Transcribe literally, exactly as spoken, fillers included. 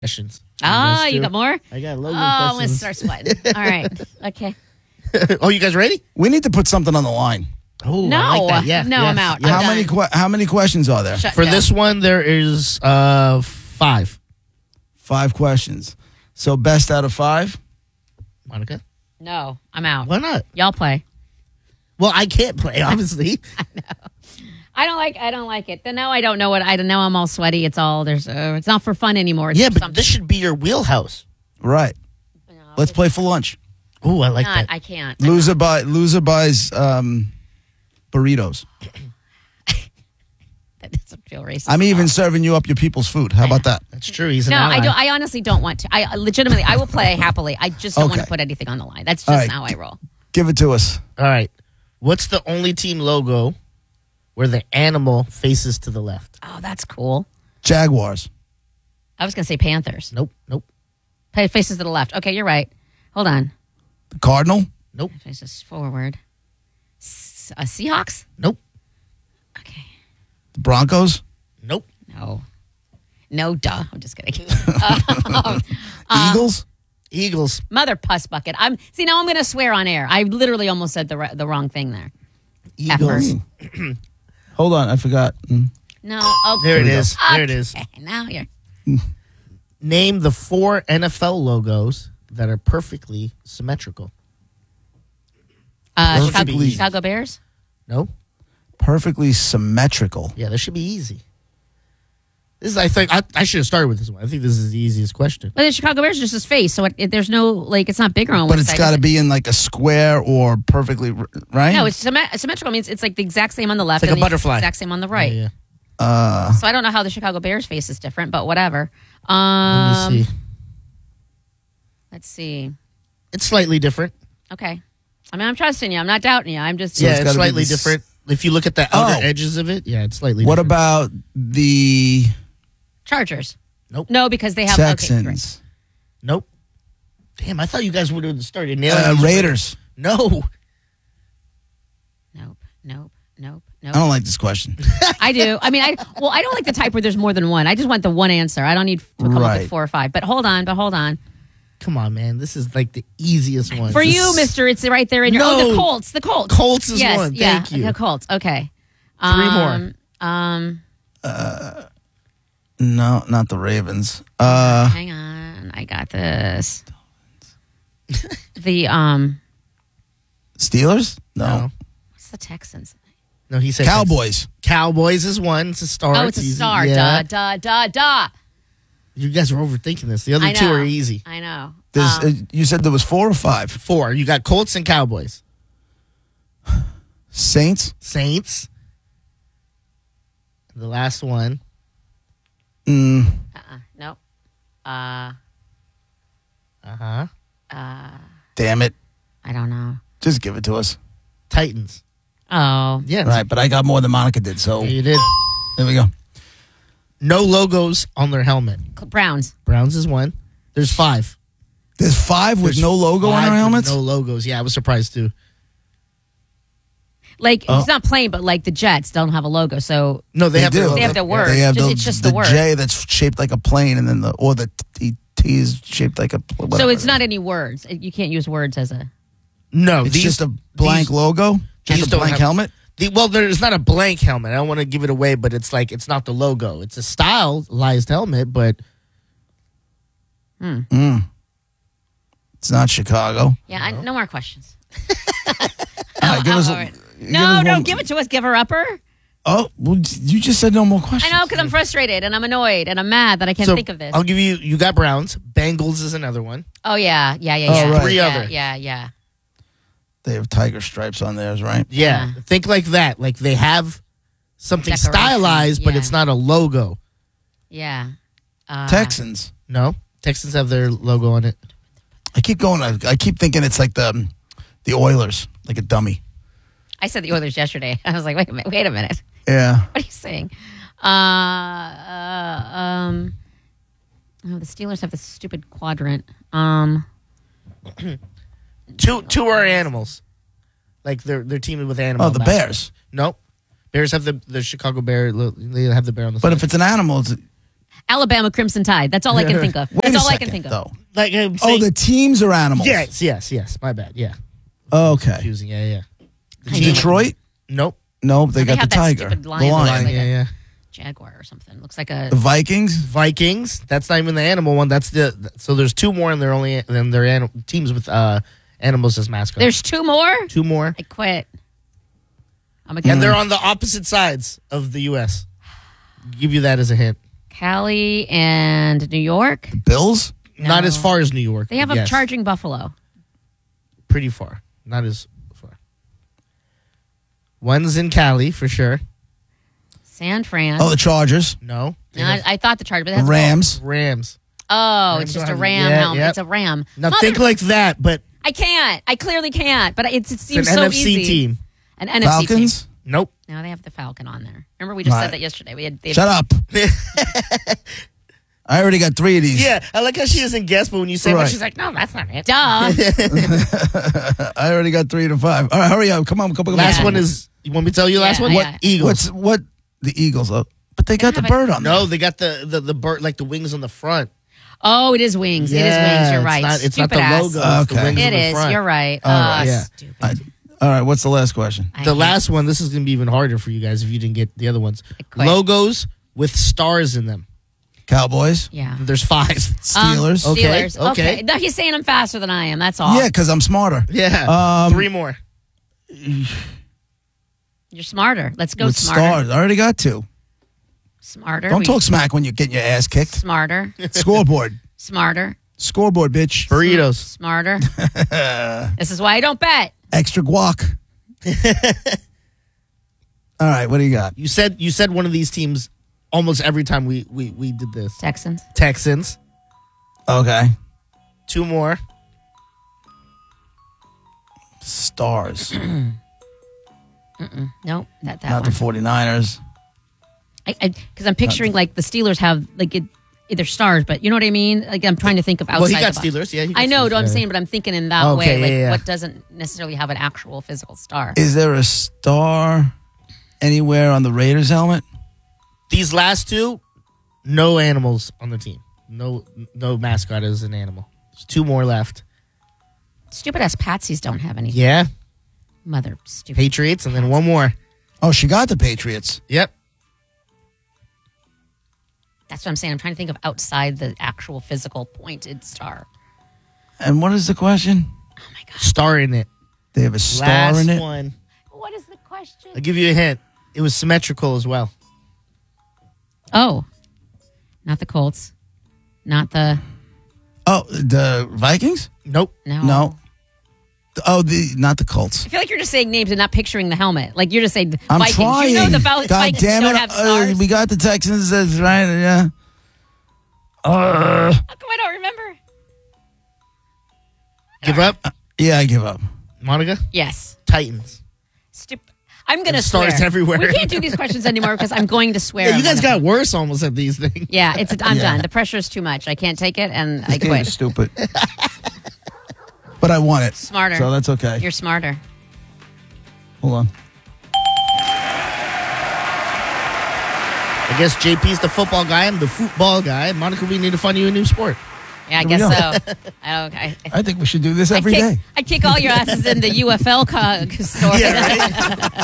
questions. Oh, you got more? I got Logan Oh, I'm going to questions. start sweating. All right. Okay. Oh, you guys ready? We need to put something on the line. Oh, No. I like that. Yeah, No, yes, I'm out. yes. I'm how done. many que- how many questions are there? Shut For down. this one, there is uh five. Five questions. So best out of five? Monica, No, I'm out. why not? Y'all play. Well, I can't play, obviously. I don't like. I don't like it. Then now I don't know what. I don't know. I'm all sweaty. It's all. There's. Uh, it's not for fun anymore. It's yeah, for but something. this should be your wheelhouse. Right. No, Let's it's play for lunch. Oh, I like not. that. I can't. Loser buy loser buys um, burritos. That doesn't feel racist. I'm even serving you up your people's food. How about that? That's true. He's an No, ally. I don't. I honestly don't want to. I legitimately. I will play happily. I just don't want Okay. to put anything on the line. That's just All right. how I roll. Give it to us. All right. What's the only team logo where the animal faces to the left? Oh, that's cool. Jaguars. I was gonna say Panthers. Nope. Nope. Pay faces to the left. Okay, you're right. Hold on. The Cardinal. Nope. Faces forward. S- uh, Seahawks. Nope. Okay. The Broncos. Nope. No. No, duh. I'm just kidding. Eagles. Eagles. Mother puss bucket. I'm see now. I'm going to swear on air. I literally almost said the ri- the wrong thing there. Eagles. Effort. Hold on, I forgot. Mm. No. Okay. There it we go. is. There it is. Okay, now you're. Name the four N F L logos that are perfectly symmetrical. Uh, Chicago, Perfectly. Chicago Bears. No? Perfectly symmetrical. Yeah, that should be easy. This is, I think, I, I should have started with this one. I think this is the easiest question. But the Chicago Bears is just his face, so it, it, there's no like it's not bigger on But one it's side. got is to it? be in like a square or perfectly r- right. No, it's symmet- symmetrical means it's like the exact same on the left It's like and a the butterfly. exact same on the right. Yeah, yeah. uh, So I don't know how the Chicago Bears face is different, but whatever. Let Um, me see. Let's see. It's slightly different. Okay. I mean, I'm trusting you. I'm not doubting you. I'm just. So yeah, it's it's, gotta be slightly this- different. If you look at the outer Oh. edges of it, yeah, it's slightly what different. about the Chargers. Nope. No, because they have okay, Texans? great. Nope. Damn, I thought you guys would have started nailing uh, these. Raiders. No. Nope. Nope. Nope. I Nope. don't like this question. I do. I mean, I well, I don't like the type where there's more than one. I just want the one answer. I don't need to come up Right. with four or five. But hold on. But hold on. Come on, man. This is like the easiest one. For This- you, Mister, it's right there in your. Oh, the No. Colts. The Colts. Colts is yes, one. Yeah, Thank you. The Colts. Okay. Three um, more. Um. No, not the Ravens. Uh, Hang on. I got this. the um. Steelers? No. No. What's the Texans? No, he said Cowboys. Cowboys is one. It's a star. Oh, it's a easy. star. Yeah. Duh, duh, duh, duh. You guys are overthinking this. The other I two know. are easy. I know. There's, Um, uh, you said there was four or five. Four. You got Colts and Cowboys. Saints. Saints. The last one. Mm, uh-uh. Nope. Uh. Uh huh. Uh. damn it. I don't know. Just give it to us. Titans. Oh. Yeah. Right, but I got more than Monica did, so Yeah, you did. there we go. No logos on their helmet. Browns. Browns is one. There's five. There's five with There's no logo on five our with helmets? No logos. Yeah, I was surprised too. Like Oh. it's not plain, but like the Jets don't have a logo, so No, they, They have do. their They logo. have the word. They have Just- the, it's just the, the word. J that's shaped like a plane, and then the or the T, T is shaped like a. Whatever. so it's not any words. You can't use words as a. No, It's these, just a blank these- logo, these just a don't blank have- helmet. The, well, there's not a blank helmet. I don't want to give it away, but it's like it's not the logo. It's a stylized helmet, but Mm. It's not Chicago. Yeah, I, no more questions. All right, give I'm us a- over it. give No, us no, one- give it to us. Give her upper. Oh, well, you just said no more questions. I know because I'm frustrated and I'm annoyed and I'm mad that I can't so think of this. I'll give you. You got Browns. Bengals is another one. Oh yeah, yeah, yeah, Oh, yeah. right. Three yeah, other. Yeah, yeah. They have tiger stripes on theirs, right? Yeah, Yeah. think like that. Like they have something Decoration, stylized, but yeah. it's not a logo. Yeah. Uh, Texans. No, Texans have their logo on it. I keep going. I, I keep thinking it's like the um, the Oilers, like a dummy. I said the Oilers yesterday. I was like, wait a minute, wait a minute. Yeah. What are you saying? Uh, uh um. Oh, the Steelers have this stupid quadrant. Um. Two two are animals. Like they're they're teaming with animals. Oh, the Bears. Nope. Bears have the the Chicago Bear. They have the bear on the But side. if it's an animal, it's, Alabama Crimson Tide. That's all I can think of. Wait That's a all I second, can think of. though. Like I'm Oh, saying, the teams are animals. yes, yes, yes. My bad. Yeah, Okay. confusing. Yeah, yeah. The I team- Detroit? Nope. No, they They got have the that tiger. stupid The lion. lion. Lion. Like yeah, a- yeah. Jaguar or something. Looks like a. The Vikings? Vikings. That's not even the animal one. That's the. So there's two more, and they're only then they're anim- teams with uh, animals as mascots. There's two more. two more, I quit. I'm a and they're on the opposite sides of the U S Give you that as a hint. Cali and New York. Bills? Not No. as far as New York. They have but a yes. charging buffalo. Pretty far. Not as far. One's in Cali for sure. San Fran. Oh, the Chargers. No. They No, I, have I thought the charge, but The that's Rams. Rams. Oh, Rams it's just don't a have- ram yeah, helmet. yep. It's a ram. Now Mother- think like that, but I can't. I clearly can't. But it's, it it's seems an so N F C easy. team. An N F C Falcons? team. Nope. No, they have the Falcon on there. Remember, we just Right. said that yesterday. We had. They Shut up. I already got three of these. Yeah, I like how she doesn't guess, but when you say Right. one, she's like, no, that's not it. Duh. I already got three to five. All right, hurry up. Come on. Come on. Last Yeah. one is, you want me to tell you the last Yeah, one? yeah. What? Eagles. What's what? The Eagles. Oh, but they got the have a- bird on there. No, they got the, the, the bird, like the wings on the front. Oh, it is wings. it is Yeah, wings. You're it's right. not- it's not Stupid the ass. logo. It's the Okay. wings It on the is. front. You're right. All right, Uh, yeah. Stupid. I- all right, what's the last question? I The hate- last one, this is going to be even harder for you guys if you didn't get the other ones. quit. Logos with stars in them. Cowboys? Yeah. There's five. Um, Steelers? Okay, Steelers. Okay. okay. No, he's saying I'm faster than I am. That's all. Yeah, because I'm smarter. Yeah. Um, Three more. You're smarter. Let's go With smarter. stars. I already got two. Smarter. Don't We- talk smack when you're getting your ass kicked. Smarter. Scoreboard. Smarter. Scoreboard, bitch. Burritos. Smarter. This is why I don't bet. Extra guac. All right, what do you got? You said you said one of these teams almost every time we, we, we did this. Texans. Texans. Okay. Two more. Stars. Nope. That that Not one. the 49ers. Because I'm picturing like the Steelers have like it, either stars, but you know what I mean. Like I'm trying to think of outside. Well, he got the box. Steelers. Yeah, he got I know Steelers, what I'm yeah. saying, but I'm thinking in that Okay, way, like yeah, yeah. what doesn't necessarily have an actual physical star. Is there a star anywhere on the Raiders helmet? These last two, no animals on the team. No no mascot as an animal. There's two more left. Stupid ass Patsies don't have any. Yeah. Mother stupid. Patriots, and then one more. Oh, she got the Patriots. Yep. That's what I'm saying. I'm trying to think of outside the actual physical pointed star. And what is the question? Oh my god. Star in it. They have a star Last in it. one. What is the question? I'll give you a hint. It was symmetrical as well. Oh, not the Colts. Not the Oh, the Vikings? Nope. no. No. Oh, the not the Colts. I feel like you're just saying names and not picturing the helmet. Like you're just saying I'm Vikings. trying. You know the Val- God Vikings damn don't it! have Uh, stars. we got the Texans. That's right. Yeah. Uh, How come I don't remember? Give up. yeah, I give up. Monica? Yes. Titans. Stupid. I'm gonna There's stars swear. everywhere. We can't do these questions anymore because I'm going to swear. Yeah, you I'm guys gonna- got worse almost at these things. Yeah, it's. I'm Yeah. done. The pressure is too much. I can't take it, and I This game quit. is stupid. But I won it. Smarter. So that's okay. You're smarter. Hold on. I guess J P's the football guy. I'm the football guy. Monica, we need to find you a new sport. Yeah, I Here we guess go. so. I, don't- I, I think we should do this I every kick, day. I kick all your asses in the U F L co- store. Yeah, right?